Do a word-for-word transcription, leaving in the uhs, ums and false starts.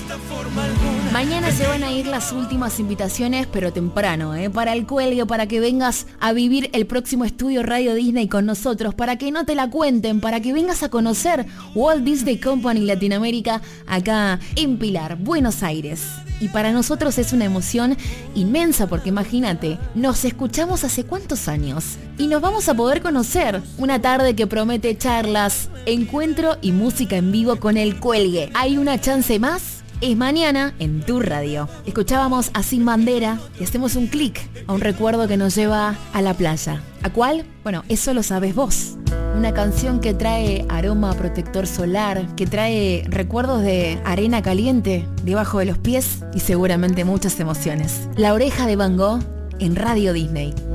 Mañana se van a ir las últimas invitaciones, pero temprano, ¿eh? Para el cuelgue, para que vengas a vivir el próximo estudio Radio Disney con nosotros, para que no te la cuenten, para que vengas a conocer Walt Disney Company Latinoamérica acá en Pilar, Buenos Aires. Y para nosotros es una emoción inmensa porque imagínate, nos escuchamos hace cuántos años y nos vamos a poder conocer. Una tarde que promete charlas, encuentro y música en vivo con el cuelgue. ¿Hay una chance más? Es mañana en tu radio. Escuchábamos a Sin Bandera y hacemos un clic a un recuerdo que nos lleva a la playa. ¿A cuál? Bueno, eso lo sabes vos. Una canción que trae aroma protector solar, que trae recuerdos de arena caliente debajo de los pies y seguramente muchas emociones. La Oreja de Van Gogh en Radio Disney.